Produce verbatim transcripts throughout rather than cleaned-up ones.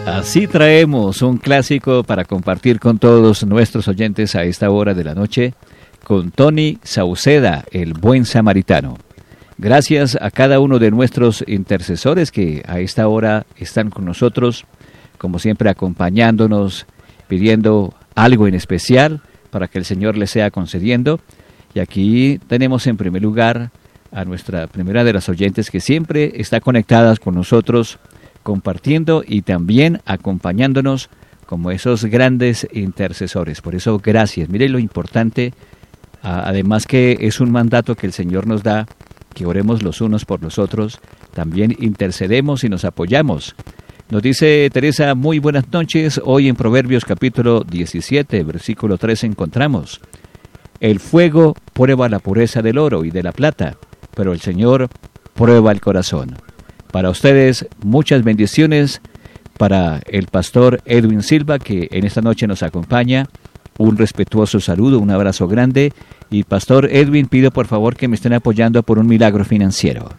Así traemos un clásico para compartir con todos nuestros oyentes a esta hora de la noche con Tony Sauceda, el buen samaritano. Gracias a cada uno de nuestros intercesores que a esta hora están con nosotros, como siempre acompañándonos, pidiendo algo en especial para que el Señor les sea concediendo. Y aquí tenemos en primer lugar a nuestra primera de las oyentes que siempre está conectada con nosotros, compartiendo y también acompañándonos como esos grandes intercesores. Por eso, gracias. Mire lo importante, además que es un mandato que el Señor nos da, que oremos los unos por los otros, también intercedemos y nos apoyamos. Nos dice Teresa, muy buenas noches. Hoy en Proverbios capítulo diecisiete, versículo tres encontramos: el fuego prueba la pureza del oro y de la plata, pero el Señor prueba el corazón. Para ustedes, muchas bendiciones. Para el pastor Edwin Silva, que en esta noche nos acompaña, un respetuoso saludo, un abrazo grande. Y pastor Edwin, pido por favor que me estén apoyando por un milagro financiero.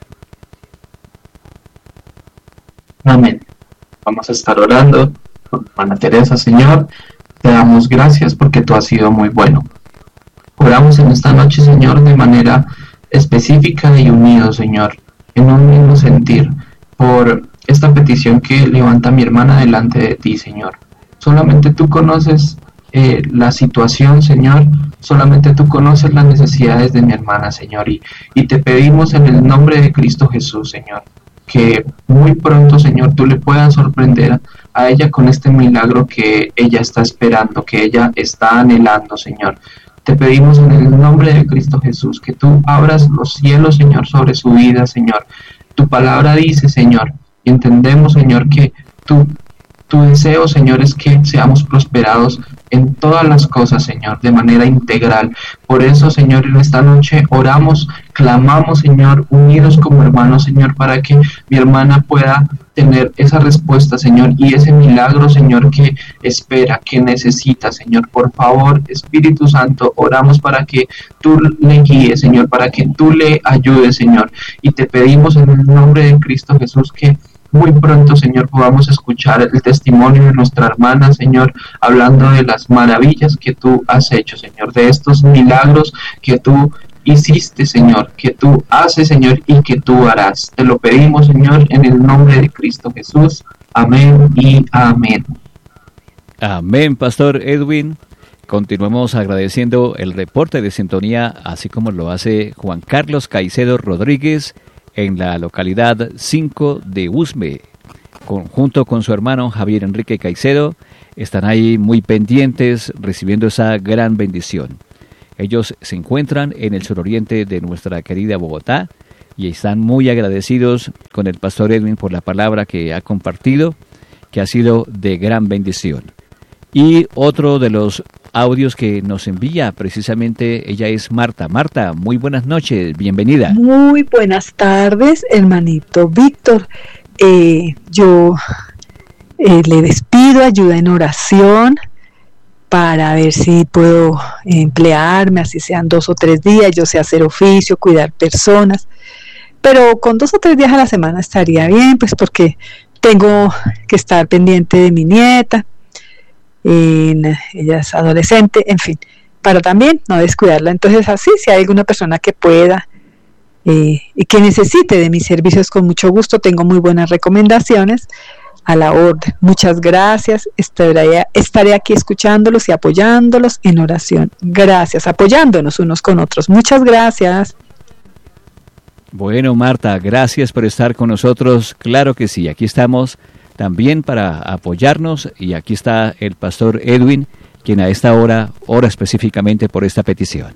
Amén. Vamos a estar orando con hermana Teresa. Señor, te damos gracias porque tú has sido muy bueno. Oramos en esta noche, Señor, de manera específica y unidos, Señor, en un mismo sentir, por esta petición que levanta mi hermana delante de ti, Señor. Solamente tú conoces eh, la situación, Señor, solamente tú conoces las necesidades de mi hermana, Señor, y, y te pedimos en el nombre de Cristo Jesús, Señor, que muy pronto, Señor, tú le puedas sorprender a ella con este milagro que ella está esperando, que ella está anhelando, Señor. Te pedimos en el nombre de Cristo Jesús que tú abras los cielos, Señor, sobre su vida, Señor. Tu palabra dice, Señor, y entendemos, Señor, que tu, tu deseo, Señor, es que seamos prosperados en todas las cosas, Señor, de manera integral. Por eso, Señor, en esta noche oramos, clamamos, Señor, unidos como hermanos, Señor, para que mi hermana pueda tener esa respuesta, Señor, y ese milagro, Señor, que espera, que necesita, Señor. Por favor, Espíritu Santo, oramos para que tú le guíes, Señor, para que tú le ayudes, Señor. Y te pedimos en el nombre de Cristo Jesús que muy pronto, Señor, podamos escuchar el testimonio de nuestra hermana, Señor, hablando de las maravillas que tú has hecho, Señor, de estos milagros que tú hiciste, Señor, que tú haces, Señor, y que tú harás. Te lo pedimos, Señor, en el nombre de Cristo Jesús. Amén y amén. Amén, pastor Edwin. Continuamos agradeciendo el reporte de sintonía, así como lo hace Juan Carlos Caicedo Rodríguez, en la localidad cinco de Usme, con, junto con su hermano Javier Enrique Caicedo, están ahí muy pendientes, recibiendo esa gran bendición. Ellos se encuentran en el suroriente de nuestra querida Bogotá y están muy agradecidos con el pastor Edwin por la palabra que ha compartido, que ha sido de gran bendición. Y otro de los audios que nos envía precisamente, ella es Marta. Marta, muy buenas noches, bienvenida. Muy buenas tardes, hermanito Víctor. Eh, yo eh, le despido, ayuda en oración para ver si puedo emplearme, así sean dos o tres días. Yo sé hacer oficio, cuidar personas, pero con dos o tres días a la semana estaría bien, pues porque tengo que estar pendiente de mi nieta. En, ella es adolescente, en fin, para también no descuidarla. Entonces, así, si hay alguna persona que pueda eh, y que necesite de mis servicios, con mucho gusto, tengo muy buenas recomendaciones a la orden. Muchas gracias, estaré, estaré aquí escuchándolos y apoyándolos en oración. Gracias, apoyándonos unos con otros. Muchas gracias. Bueno, Marta, gracias por estar con nosotros. Claro que sí, aquí estamos también para apoyarnos, y aquí está el pastor Edwin, quien a esta hora ora específicamente por esta petición.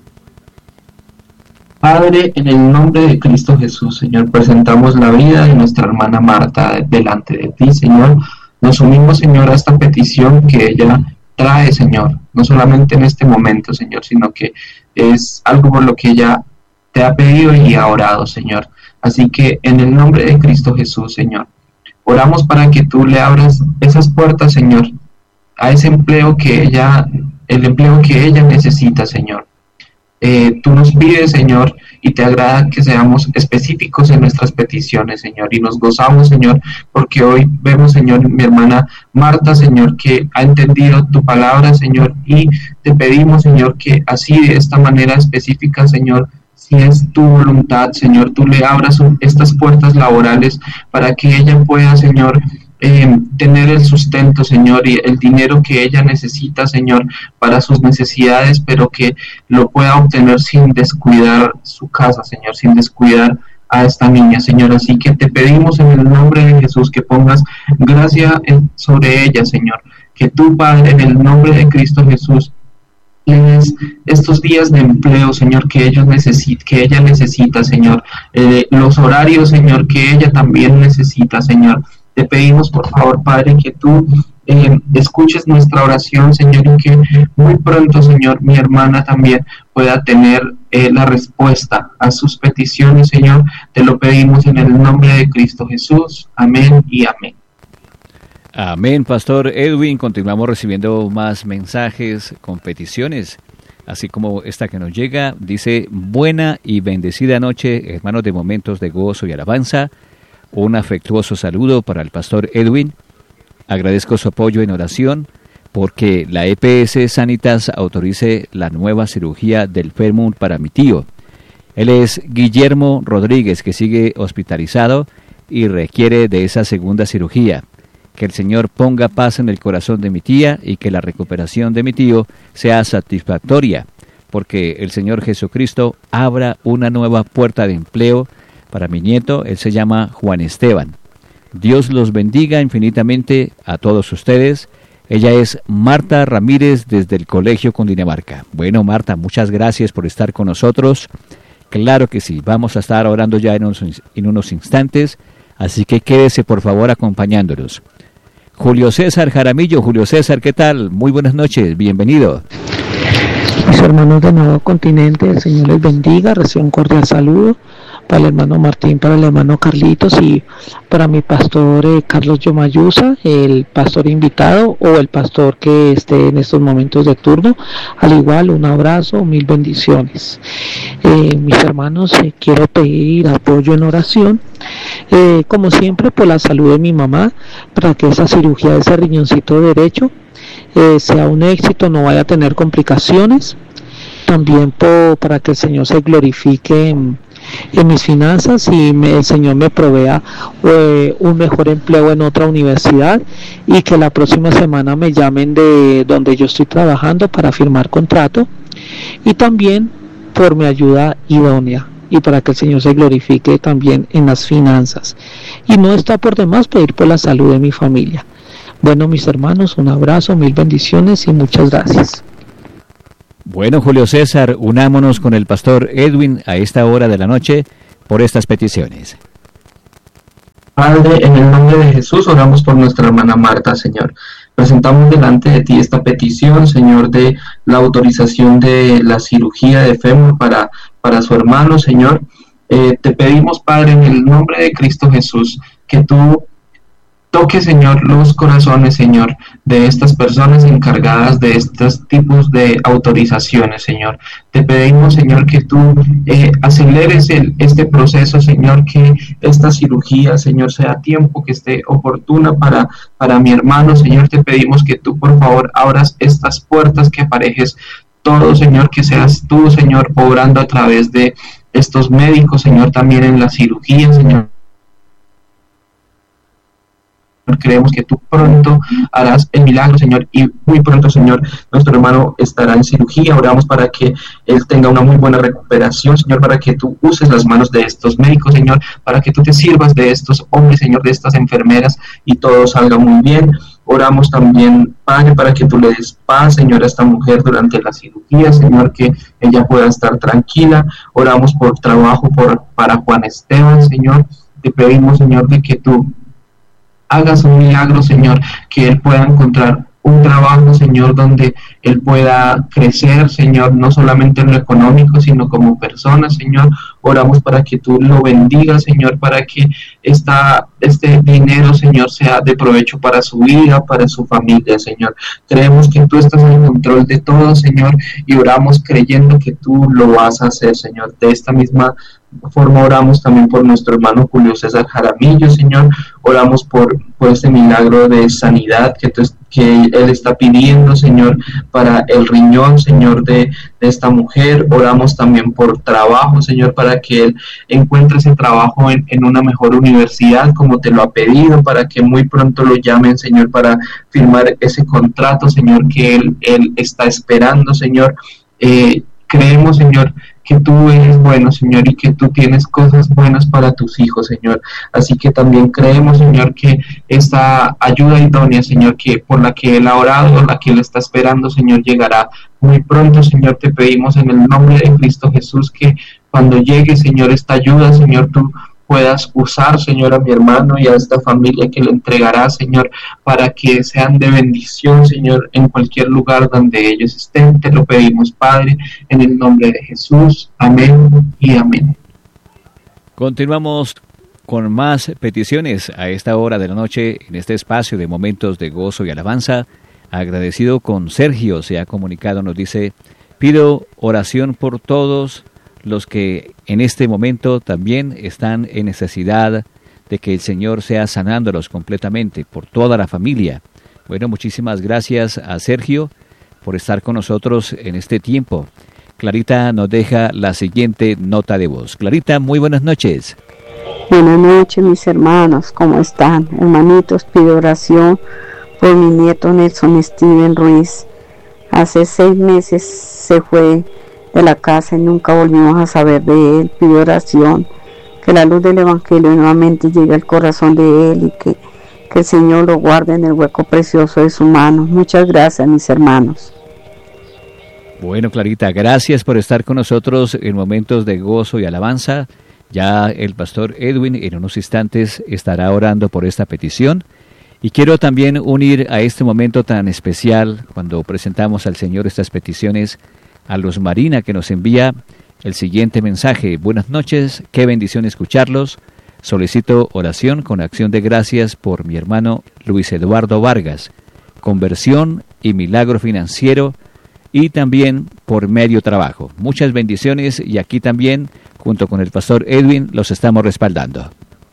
Padre, en el nombre de Cristo Jesús, Señor, presentamos la vida de nuestra hermana Marta delante de ti, Señor. Nos unimos, Señor, a esta petición que ella trae, Señor, no solamente en este momento, Señor, sino que es algo por lo que ella te ha pedido y ha orado, Señor. Así que en el nombre de Cristo Jesús, Señor, oramos para que tú le abras esas puertas, Señor, a ese empleo que ella, el empleo que ella necesita, Señor. Eh, tú nos pides, Señor, y te agrada que seamos específicos en nuestras peticiones, Señor, y nos gozamos, Señor, porque hoy vemos, Señor, mi hermana Marta, Señor, que ha entendido tu palabra, Señor, y te pedimos, Señor, que así de esta manera específica, Señor, si es tu voluntad, Señor, tú le abras estas puertas laborales para que ella pueda, Señor, eh, tener el sustento, Señor, y el dinero que ella necesita, Señor, para sus necesidades, pero que lo pueda obtener sin descuidar su casa, Señor, sin descuidar a esta niña, Señor. Así que te pedimos en el nombre de Jesús que pongas gracia sobre ella, Señor, que tú, Padre, en el nombre de Cristo Jesús, les estos días de empleo, Señor, que ellos necesita, que ella necesita, Señor, eh, los horarios, Señor, que ella también necesita, Señor. Te pedimos, por favor, Padre, que tú eh, escuches nuestra oración, Señor, y que muy pronto, Señor, mi hermana también pueda tener eh, la respuesta a sus peticiones, Señor. Te lo pedimos en el nombre de Cristo Jesús. Amén y amén. Amén, Pastor Edwin. Continuamos recibiendo más mensajes con peticiones, así como esta que nos llega. Dice: buena y bendecida noche, hermanos de Momentos de Gozo y Alabanza. Un afectuoso saludo para el Pastor Edwin. Agradezco su apoyo en oración porque la E P S Sanitas autorice la nueva cirugía del fémur para mi tío. Él es Guillermo Rodríguez, que sigue hospitalizado y requiere de esa segunda cirugía. Que el Señor ponga paz en el corazón de mi tía y que la recuperación de mi tío sea satisfactoria, porque el Señor Jesucristo abra una nueva puerta de empleo para mi nieto. Él se llama Juan Esteban. Dios los bendiga infinitamente a todos ustedes. Ella es Marta Ramírez desde el Colegio Cundinamarca. Bueno, Marta, muchas gracias por estar con nosotros. Claro que sí, vamos a estar orando ya en unos, en unos instantes, así que quédese por favor acompañándonos. Julio César Jaramillo. Julio César, ¿qué tal? Muy buenas noches, bienvenido. Mis hermanos de Nuevo Continente, el Señor les bendiga, reciban un cordial saludo para el hermano Martín, para el hermano Carlitos y para mi pastor eh, Carlos Yomayusa, el pastor invitado o el pastor que esté en estos momentos de turno. Al igual, un abrazo, mil bendiciones. Eh, mis hermanos, eh, quiero pedir apoyo en oración, eh, como siempre, por la salud de mi mamá, para que esa cirugía de ese riñoncito derecho eh, sea un éxito, no vaya a tener complicaciones. También por, para que el Señor se glorifique en, en mis finanzas y me, el Señor me provea eh, un mejor empleo en otra universidad y que la próxima semana me llamen de donde yo estoy trabajando para firmar contrato, y también por mi ayuda idónea y para que el Señor se glorifique también en las finanzas. Y no está por demás pedir por la salud de mi familia. Bueno, mis hermanos, un abrazo, mil bendiciones y muchas gracias. Bueno, Julio César, unámonos con el Pastor Edwin a esta hora de la noche por estas peticiones. Padre, en el nombre de Jesús oramos por nuestra hermana Marta, Señor. Presentamos delante de ti esta petición, Señor, de la autorización de la cirugía de fémur para, para su hermano, Señor. Eh, te pedimos, Padre, en el nombre de Cristo Jesús, que tú toque, Señor, los corazones, Señor, de estas personas encargadas de estos tipos de autorizaciones, Señor. Te pedimos, Señor, que tú eh, aceleres el, este proceso, Señor, que esta cirugía, Señor, sea a tiempo, que esté oportuna para, para mi hermano, Señor. Te pedimos que tú, por favor, abras estas puertas, que aparejes todo, Señor, que seas tú, Señor, obrando a través de estos médicos, Señor, también en la cirugía, Señor. Creemos que tú pronto harás el milagro, Señor, y muy pronto, Señor, nuestro hermano estará en cirugía. Oramos para que él tenga una muy buena recuperación, Señor, para que tú uses las manos de estos médicos, Señor, para que tú te sirvas de estos hombres, Señor, de estas enfermeras, y todo salga muy bien. Oramos también, Padre, para que tú le des paz, Señor, a esta mujer durante la cirugía, Señor, que ella pueda estar tranquila. Oramos por trabajo por, para Juan Esteban, Señor. Te pedimos, Señor, de que tú hagas un milagro, Señor, que él pueda encontrar un trabajo, Señor, donde él pueda crecer, Señor, no solamente en lo económico, sino como persona, Señor. oramos para que tú lo bendigas, Señor, para que esta, este dinero, Señor, sea de provecho para su vida, para su familia, Señor. Creemos que tú estás en control de todo, Señor, y oramos creyendo que tú lo vas a hacer, Señor. De esta misma forma oramos también por nuestro hermano Julio César Jaramillo, Señor. Oramos por, por este milagro de sanidad que, tú, que él está pidiendo, Señor, para el riñón, Señor, de, de esta mujer. Oramos también por trabajo, Señor, para que él encuentre ese trabajo en, en una mejor universidad, como te lo ha pedido, para que muy pronto lo llamen, Señor, para firmar ese contrato, Señor, que él, él está esperando, Señor. Eh, creemos, Señor, que tú eres bueno, Señor, y que tú tienes cosas buenas para tus hijos, Señor. Así que también creemos, Señor, que esta ayuda idónea, Señor, que por la que él ha orado, la que él está esperando, Señor, llegará muy pronto, Señor. Te pedimos en el nombre de Cristo Jesús que cuando llegue, Señor, esta ayuda, Señor, tú puedas usar, Señor, a mi hermano y a esta familia que le entregará, Señor, para que sean de bendición, Señor, en cualquier lugar donde ellos estén. Te lo pedimos, Padre, en el nombre de Jesús. Amén y amén. Continuamos con más peticiones a esta hora de la noche en este espacio de momentos de gozo y alabanza. Agradecido con Sergio, se ha comunicado, nos dice: pido oración por todos los que en este momento también están en necesidad de que el Señor sea sanándolos completamente, por toda la familia. Bueno, muchísimas gracias a Sergio por estar con nosotros en este tiempo. Clarita nos deja la siguiente nota de voz. Clarita, muy buenas noches. Buenas noches, mis hermanos, ¿cómo están? Hermanitos, pido oración por mi nieto Nelson Steven Ruiz. Hace seis meses se fue de la casa y nunca volvimos a saber de él. Pido oración, que la luz del Evangelio nuevamente llegue al corazón de él y que, que el Señor lo guarde en el hueco precioso de su mano. Muchas gracias, mis hermanos. Bueno, Clarita, gracias por estar con nosotros en momentos de gozo y alabanza. Ya el pastor Edwin en unos instantes estará orando por esta petición. Y quiero también unir a este momento tan especial, cuando presentamos al Señor estas peticiones, a Luz Marina, que nos envía el siguiente mensaje. Buenas noches, qué bendición escucharlos. Solicito oración con acción de gracias por mi hermano Luis Eduardo Vargas, conversión y milagro financiero, y también por medio trabajo. Muchas bendiciones, y aquí también, junto con el pastor Edwin, los estamos respaldando.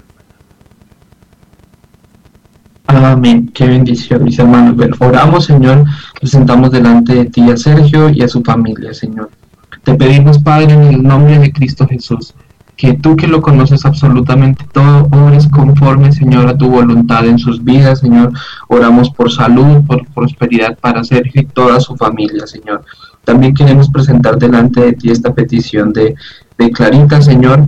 Amén, qué bendición, mis hermanos. Oramos, Señor, presentamos delante de ti a Sergio y a su familia, Señor. Te pedimos, Padre, en el nombre de Cristo Jesús, que tú, que lo conoces absolutamente todo, obres conforme, Señor, a tu voluntad en sus vidas, Señor. Oramos por salud, por prosperidad para Sergio y toda su familia, Señor. También queremos presentar delante de ti esta petición de, de Clarita, Señor.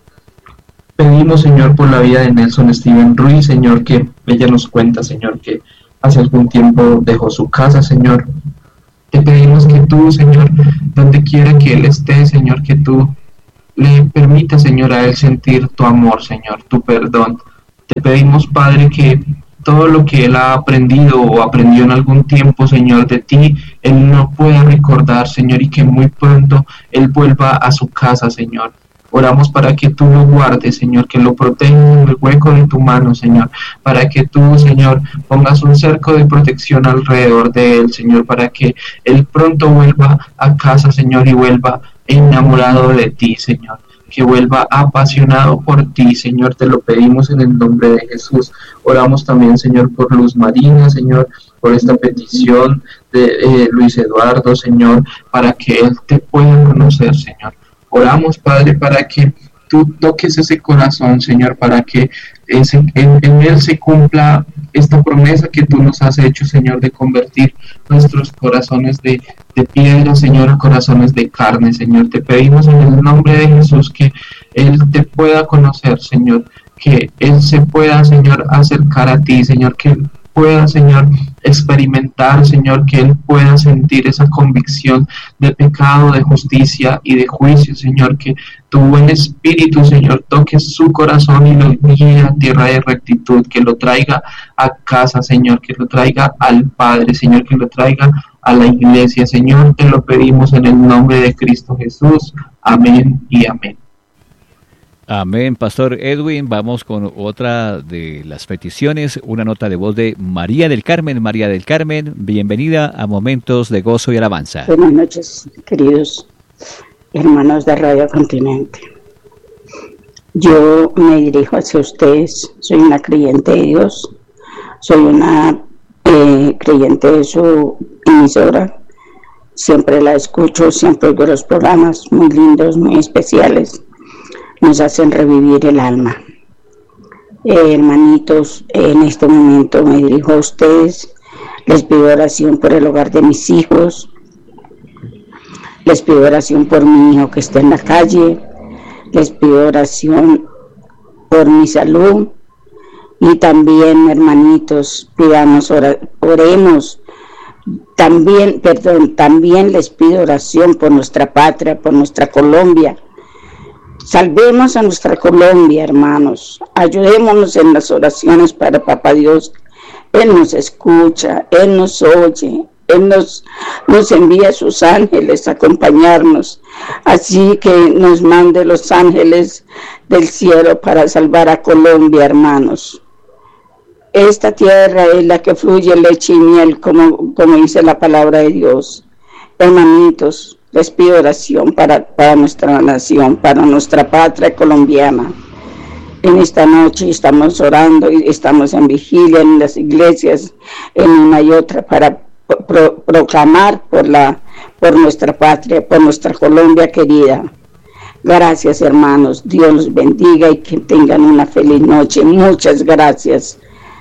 Pedimos, Señor, por la vida de Nelson Steven Ruiz, Señor, que ella nos cuenta, Señor, que hace algún tiempo dejó su casa, Señor. Te pedimos que tú, Señor, donde quiera que él esté, Señor, que tú le permitas, Señor, a él sentir tu amor, Señor, tu perdón. Te pedimos, Padre, que todo lo que él ha aprendido o aprendió en algún tiempo, Señor, de ti, él no pueda recordar, Señor, y que muy pronto él vuelva a su casa, Señor. Oramos para que tú lo guardes, Señor, que lo protejas en el hueco de tu mano, Señor, para que tú, Señor, pongas un cerco de protección alrededor de él, Señor, para que él pronto vuelva a casa, Señor, y vuelva enamorado de ti, Señor, que vuelva apasionado por ti, Señor. Te lo pedimos en el nombre de Jesús. Oramos también, Señor, por Luz Marina, Señor, por esta petición de eh, Luis Eduardo, Señor, para que él te pueda conocer, Señor. Oramos, Padre, para que tú toques ese corazón, Señor, para que ese, en, en él se cumpla esta promesa que tú nos has hecho, Señor, de convertir nuestros corazones de, de piedra, Señor, a corazones de carne, Señor. Te pedimos en el nombre de Jesús que él te pueda conocer, Señor, que él se pueda, Señor, acercar a ti, Señor, que él pueda, Señor, experimentar, Señor, que él pueda sentir esa convicción de pecado, de justicia y de juicio, Señor, que tu buen espíritu, Señor, toque su corazón y lo guíe a tierra de rectitud, que lo traiga a casa, Señor, que lo traiga al Padre, Señor, que lo traiga a la iglesia, Señor. Te lo pedimos en el nombre de Cristo Jesús. Amén y amén. Amén, Pastor Edwin. Vamos con otra de las peticiones, una nota de voz de María del Carmen. María del Carmen, bienvenida a Momentos de Gozo y Alabanza. Buenas noches, queridos hermanos de Radio Continente. Yo me dirijo hacia ustedes, soy una creyente de Dios, soy una eh, creyente de su emisora, siempre la escucho, siempre oigo los programas muy lindos, muy especiales, nos hacen revivir el alma. Eh, hermanitos, en este momento me dirijo a ustedes, les pido oración por el hogar de mis hijos, les pido oración por mi hijo que está en la calle, les pido oración por mi salud y también, hermanitos, pidamos, ora, oremos, también, perdón, también les pido oración por nuestra patria, por nuestra Colombia. Salvemos a nuestra Colombia, hermanos, ayudémonos en las oraciones para Papá Dios. Él nos escucha, Él nos oye, Él nos, nos envía a sus ángeles a acompañarnos, así que nos mande los ángeles del cielo para salvar a Colombia, hermanos. Esta tierra es la que fluye leche y miel, como, como dice la palabra de Dios. Hermanitos, les pido oración para, para nuestra nación, para nuestra patria colombiana. En esta noche estamos orando y estamos en vigilia en las iglesias, en una y otra, para Pro, proclamar por la por nuestra patria, por nuestra Colombia querida. Gracias, hermanos, Dios los bendiga y que tengan una feliz noche. Muchas gracias.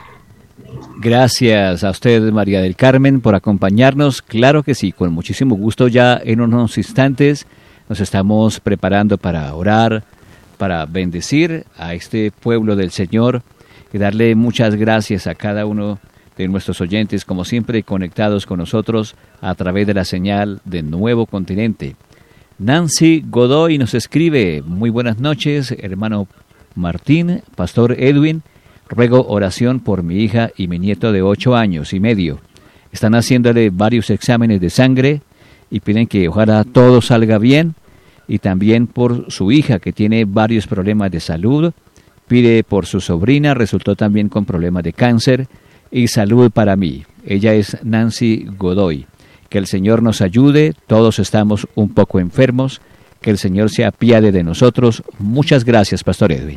Gracias a usted, María del Carmen, por acompañarnos. Claro que sí, con muchísimo gusto. Ya en unos instantes nos estamos preparando para orar, para bendecir a este pueblo del Señor y darle muchas gracias a cada uno de nuestros oyentes, como siempre, conectados con nosotros a través de la señal de Nuevo Continente. Nancy Godoy nos escribe: muy buenas noches, hermano Martín, Pastor Edwin, ruego oración por mi hija y mi nieto de ocho años y medio. Están haciéndole varios exámenes de sangre y piden que ojalá todo salga bien, y también por su hija que tiene varios problemas de salud. Pide por su sobrina, resultó también con problemas de cáncer, y salud para mí. Ella es Nancy Godoy. Que el Señor nos ayude, todos estamos un poco enfermos, que el Señor se apiade de nosotros. Muchas gracias, Pastor Edwin.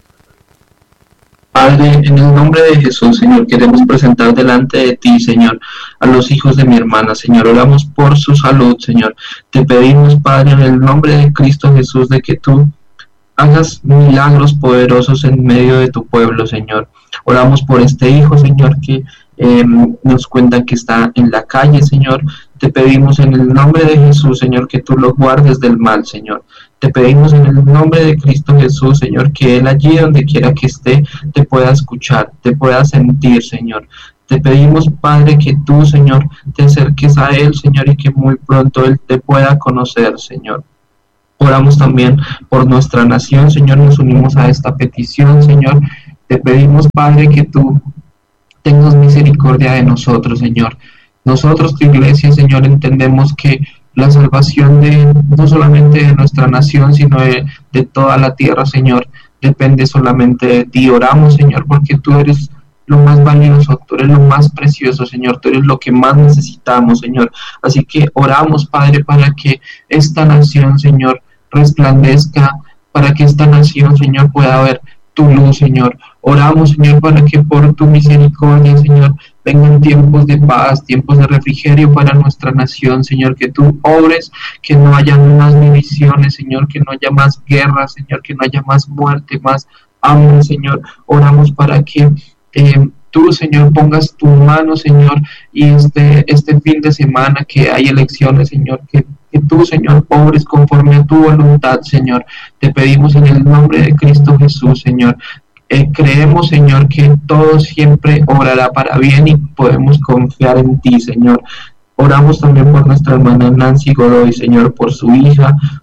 Padre, en el nombre de Jesús, Señor, queremos presentar delante de ti, Señor, a los hijos de mi hermana, Señor. Oramos por su salud, Señor. Te pedimos, Padre, en el nombre de Cristo Jesús, de que tú hagas milagros poderosos en medio de tu pueblo, Señor. Oramos por este hijo, Señor, que eh, nos cuenta que está en la calle, Señor. Te pedimos en el nombre de Jesús, Señor, que tú lo guardes del mal, Señor. Te pedimos en el nombre de Cristo Jesús, Señor, que él allí donde quiera que esté te pueda escuchar, te pueda sentir, Señor. Te pedimos, Padre, que tú, Señor, te acerques a él, Señor, y que muy pronto él te pueda conocer, Señor. Oramos también por nuestra nación, Señor, nos unimos a esta petición, Señor. Te pedimos, Padre, que tú tengas misericordia de nosotros, Señor. Nosotros, tu iglesia, Señor, entendemos que la salvación de no solamente de nuestra nación, sino de, de toda la tierra, Señor, depende solamente de ti. Oramos, Señor, porque tú eres lo más valioso, tú eres lo más precioso, Señor, tú eres lo que más necesitamos, Señor. Así que oramos, Padre, para que esta nación, Señor, resplandezca, para que esta nación, Señor, pueda ver tu luz, Señor. Oramos, Señor, para que por tu misericordia, Señor, vengan tiempos de paz, tiempos de refrigerio para nuestra nación, Señor, que tú obres, que no haya más divisiones, Señor, que no haya más guerras, Señor, que no haya más muerte, más hambre, Señor. Oramos para que eh, tú, Señor, pongas tu mano, Señor, y este, este fin de semana que hay elecciones, Señor, que que tú, Señor, obres conforme a tu voluntad, Señor. Te pedimos en el nombre de Cristo Jesús, Señor. Eh, creemos, Señor, que todo siempre obrará para bien y podemos confiar en ti, Señor. Oramos también por nuestra hermana Nancy Godoy, Señor, por su hija,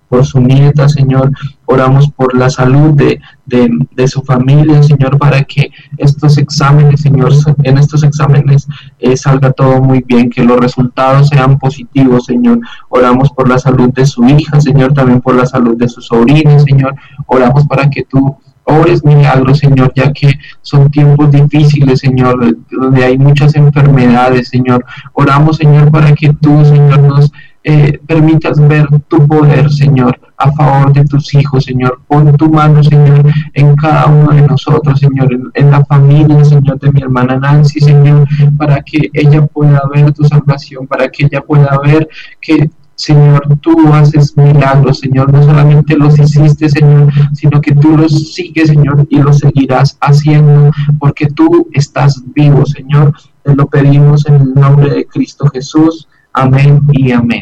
por su nieta, Señor. Oramos por la salud de, de, de su familia, Señor, para que estos exámenes, Señor, en estos exámenes eh, salga todo muy bien, que los resultados sean positivos, Señor. Oramos por la salud de su hija, Señor, también por la salud de su sobrina, Señor. Oramos para que tú obres milagros, Señor, ya que son tiempos difíciles, Señor, donde hay muchas enfermedades, Señor. Oramos, Señor, para que tú, Señor, nos eh, permitas ver tu poder, Señor, a favor de tus hijos, Señor. Pon tu mano, Señor, en cada uno de nosotros, Señor, en, en la familia, Señor, de mi hermana Nancy, Señor, para que ella pueda ver tu salvación, para que ella pueda ver que, Señor, tú haces milagros, Señor, no solamente los hiciste, Señor, sino que tú los sigues, Señor, y los seguirás haciendo, porque tú estás vivo, Señor. Te lo pedimos en el nombre de Cristo Jesús. Amén y amén.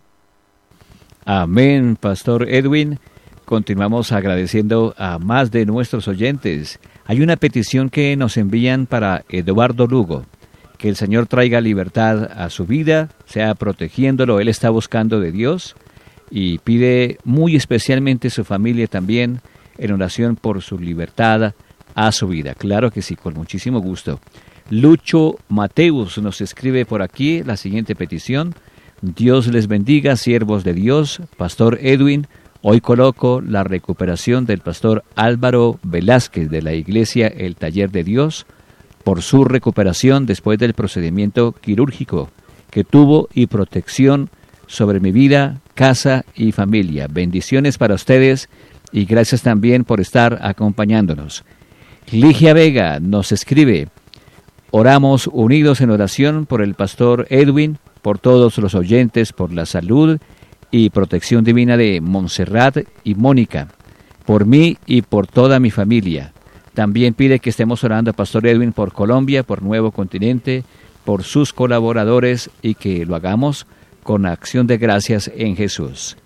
Amén, Pastor Edwin. Continuamos agradeciendo a más de nuestros oyentes. Hay una petición que nos envían para Eduardo Lugo. Que el Señor traiga libertad a su vida, sea protegiéndolo. Él está buscando de Dios y pide muy especialmente su familia también en oración por su libertad a su vida. Claro que sí, con muchísimo gusto. Lucho Mateus nos escribe por aquí la siguiente petición. Dios les bendiga, siervos de Dios. Pastor Edwin, hoy coloco la recuperación del pastor Álvaro Velázquez de la iglesia El Taller de Dios, por su recuperación después del procedimiento quirúrgico que tuvo y protección sobre mi vida, casa y familia. Bendiciones para ustedes y gracias también por estar acompañándonos. Ligia Vega nos escribe, oramos unidos en oración por el pastor Edwin, por todos los oyentes, por la salud y protección divina de Montserrat y Mónica, por mí y por toda mi familia. También pide que estemos orando, Pastor Edwin, por Colombia, por Nuevo Continente, por sus colaboradores y que lo hagamos con acción de gracias en Jesús.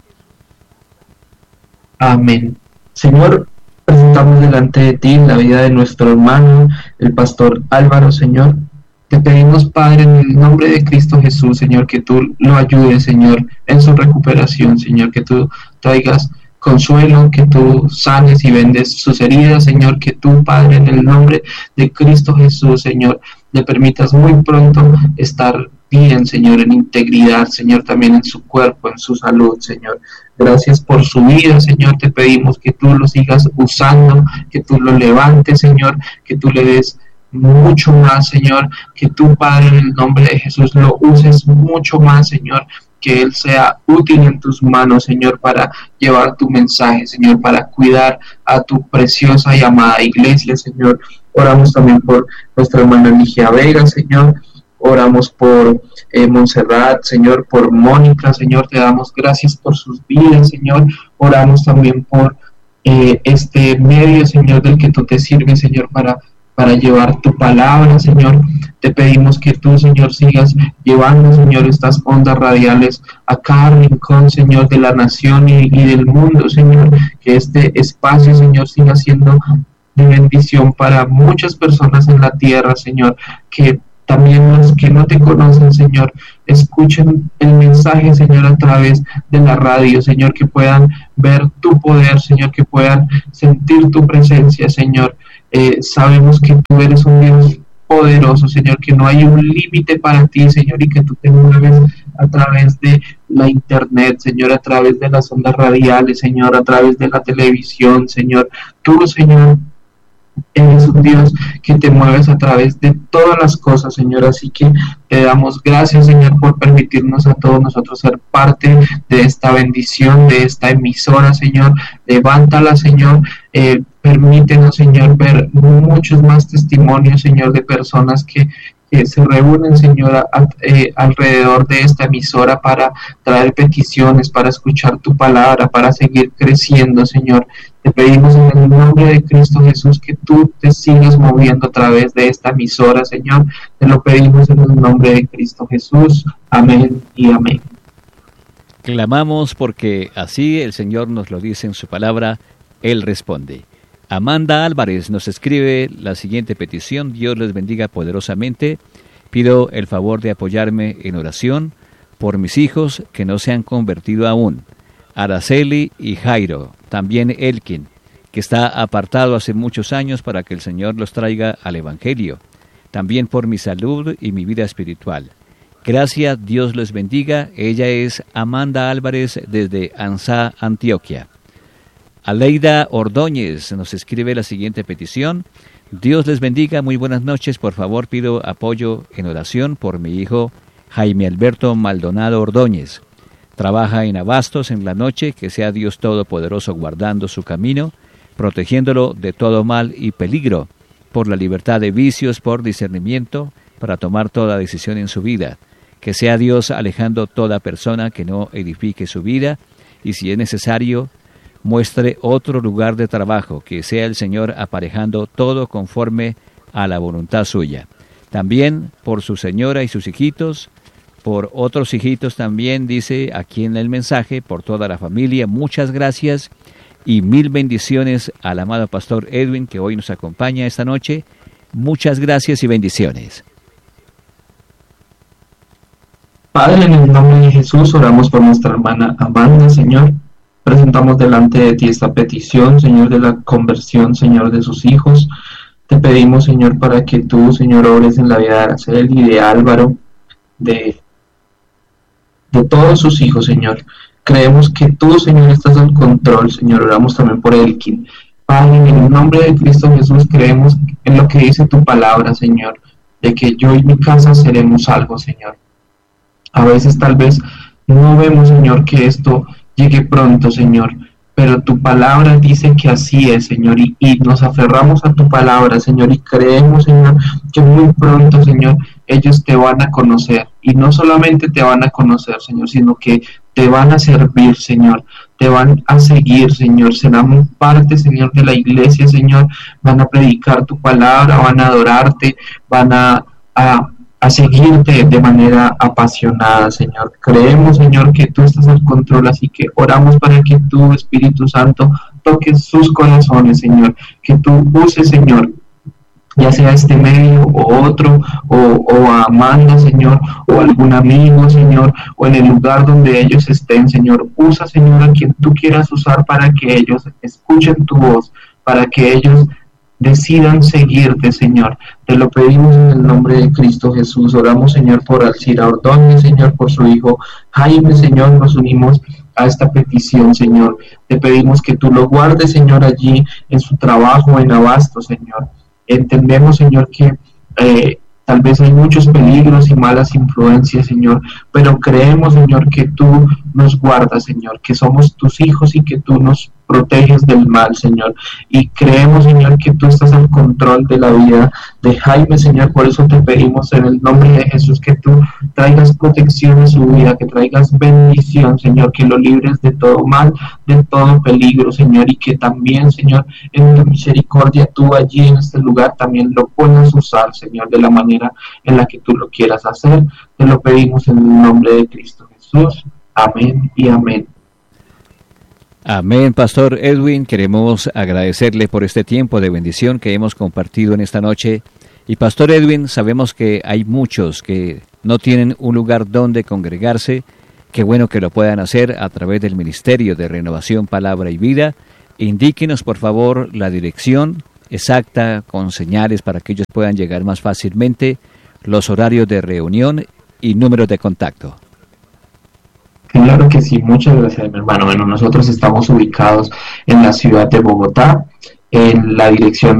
Amén. Señor, presentamos delante de ti la vida de nuestro hermano, el pastor Álvaro, Señor. Te pedimos, Padre, en el nombre de Cristo Jesús, Señor, que tú lo ayudes, Señor, en su recuperación, Señor, que tú traigas consuelo, que tú sanes y vendes sus heridas, Señor, que tú, Padre, en el nombre de Cristo Jesús, Señor, le permitas muy pronto estar bien, Señor, en integridad, Señor, también en su cuerpo, en su salud, Señor. Gracias por su vida, Señor, te pedimos que tú lo sigas usando, que tú lo levantes, Señor, que tú le des mucho más, Señor, que tú, Padre, en el nombre de Jesús lo uses mucho más, Señor, que Él sea útil en tus manos, Señor, para llevar tu mensaje, Señor, para cuidar a tu preciosa y amada iglesia, Señor. Oramos también por nuestra hermana Ligia Vega, Señor. Oramos por eh, Montserrat, Señor, por Mónica, Señor. Te damos gracias por sus vidas, Señor. Oramos también por eh, este medio, Señor, del que tú te sirves, Señor, para para llevar tu palabra, Señor. Te pedimos que tú, Señor, sigas llevando, Señor, estas ondas radiales a cada rincón, Señor, de la nación y, y del mundo, Señor. Que este espacio, Señor, siga siendo de bendición para muchas personas en la tierra, Señor. Que también los que no te conocen, Señor, escuchen el mensaje, Señor, a través de la radio, Señor, que puedan ver tu poder, Señor, que puedan sentir tu presencia, Señor. Eh, sabemos que tú eres un Dios poderoso, Señor, que no hay un límite para ti, Señor, y que tú te mueves a través de la internet, Señor, a través de las ondas radiales, Señor, a través de la televisión, Señor. Tú, Señor, eres un Dios que te mueves a través de todas las cosas, Señor, así que te damos gracias, Señor, por permitirnos a todos nosotros ser parte de esta bendición, de esta emisora, Señor. Levántala, Señor, eh, permítenos, Señor, ver muchos más testimonios, Señor, de personas que que se reúnen, Señor, a, a, eh, alrededor de esta emisora para traer peticiones, para escuchar tu palabra, para seguir creciendo, Señor. Te pedimos en el nombre de Cristo Jesús que tú te sigas moviendo a través de esta emisora, Señor. Te lo pedimos en el nombre de Cristo Jesús. Amén y amén. Clamamos porque así el Señor nos lo dice en su palabra, Él responde. Amanda Álvarez nos escribe la siguiente petición. Dios les bendiga poderosamente. Pido el favor de apoyarme en oración por mis hijos que no se han convertido aún. Araceli y Jairo, también Elkin, que está apartado hace muchos años para que el Señor los traiga al Evangelio, también por mi salud y mi vida espiritual. Gracias, Dios les bendiga. Ella es Amanda Álvarez desde Ansá, Antioquia. Aleida Ordóñez nos escribe la siguiente petición. Dios les bendiga, muy buenas noches. Por favor, pido apoyo en oración por mi hijo Jaime Alberto Maldonado Ordóñez. Trabaja en Abastos en la noche, que sea Dios Todopoderoso guardando su camino, protegiéndolo de todo mal y peligro, por la libertad de vicios, por discernimiento, para tomar toda decisión en su vida. Que sea Dios alejando toda persona que no edifique su vida, y si es necesario, muestre otro lugar de trabajo, que sea el Señor aparejando todo conforme a la voluntad suya. También por su señora y sus hijitos, por otros hijitos también, dice aquí en el mensaje, por toda la familia, muchas gracias y mil bendiciones al amado pastor Edwin, que hoy nos acompaña esta noche. Muchas gracias y bendiciones. Padre, en el nombre de Jesús, oramos por nuestra hermana Amanda, Señor. Presentamos delante de ti esta petición, Señor, de la conversión, Señor, de sus hijos. Te pedimos, Señor, para que tú, Señor, obres en la vida de Araceli, de Álvaro, de, de todos sus hijos, Señor. Creemos que tú, Señor, estás al control, Señor. Oramos también por Elkin. Padre, en el nombre de Cristo Jesús, creemos en lo que dice tu palabra, Señor, de que yo y mi casa seremos algo, Señor. A veces tal vez no vemos, Señor, que esto llegue pronto, Señor, pero tu palabra dice que así es, Señor, y, y nos aferramos a tu palabra, Señor, y creemos, Señor, que muy pronto, Señor, ellos te van a conocer, y no solamente te van a conocer, Señor, sino que te van a servir, Señor, te van a seguir, Señor, serán parte, Señor, de la iglesia, Señor, van a predicar tu palabra, van a adorarte, van a, a a seguirte de manera apasionada, Señor. Creemos, Señor, que tú estás al control, así que oramos para que tú, Espíritu Santo, toques sus corazones, Señor, que tú uses, Señor, ya sea este medio o otro, o, o a Amanda, Señor, o algún amigo, Señor, o en el lugar donde ellos estén, Señor. Usa, Señor, a quien tú quieras usar para que ellos escuchen tu voz, para que ellos decidan seguirte, Señor. Te lo pedimos en el nombre de Cristo Jesús. Oramos, Señor, por Alcira Ordóñez, Señor, por su hijo Jaime, Señor. Nos unimos a esta petición, Señor. Te pedimos que tú lo guardes, Señor, allí en su trabajo en Abasto, Señor. Entendemos, Señor, que eh, tal vez hay muchos peligros y malas influencias, Señor, pero creemos, Señor, que tú nos guardas, Señor, que somos tus hijos y que tú nos proteges del mal, Señor, y creemos, Señor, que tú estás al control de la vida de Jaime, Señor. Por eso te pedimos en el nombre de Jesús que tú traigas protección a su vida, que traigas bendición, Señor, que lo libres de todo mal, de todo peligro, Señor, y que también, Señor, en tu misericordia tú allí en este lugar también lo puedas usar, Señor, de la manera en la que tú lo quieras hacer. Te lo pedimos en el nombre de Cristo Jesús. Amén y amén. Amén, Pastor Edwin. Queremos agradecerle por este tiempo de bendición que hemos compartido en esta noche. Y Pastor Edwin, sabemos que hay muchos que no tienen un lugar donde congregarse. Qué bueno que lo puedan hacer a través del Ministerio de Renovación, Palabra y Vida. Indíquenos, por favor, la dirección exacta con señales para que ellos puedan llegar más fácilmente, los horarios de reunión y números de contacto. Claro que sí, muchas gracias, mi hermano. Bueno, nosotros estamos ubicados en la ciudad de Bogotá, en la dirección